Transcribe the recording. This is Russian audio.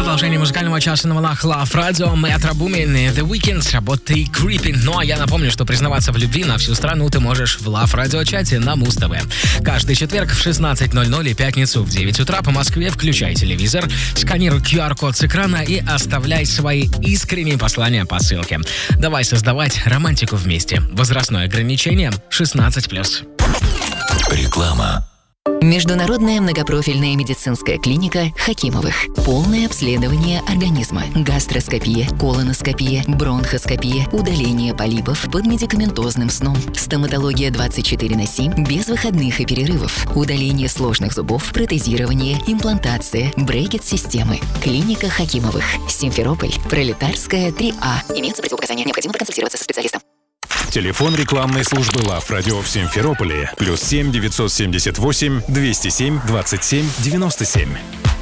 Продолжение музыкального часа на волнах Love Radio. Metro Boomin, The Weeknd с работой Creeping. Ну а я напомню, что признаваться в любви на всю страну ты можешь в Love Radio чате на Муз-ТВ. Каждый четверг в 16:00 и пятницу в 9 утра по Москве включай телевизор, сканируй QR-код с экрана и оставляй свои искренние послания по ссылке. Давай создавать романтику вместе. Возрастное ограничение 16+. Реклама. Международная многопрофильная медицинская клиника Хакимовых. Полное обследование организма. Гастроскопия, колоноскопия, бронхоскопия, удаление полипов под медикаментозным сном. Стоматология 24/7 без выходных и перерывов. Удаление сложных зубов, протезирование, имплантация, брекет-системы. Клиника Хакимовых. Симферополь. Пролетарская, 3А. Имеются противопоказания. Необходимо проконсультироваться со специалистом. Телефон рекламной службы Love Radio в Симферополе +7 978 207 27 97.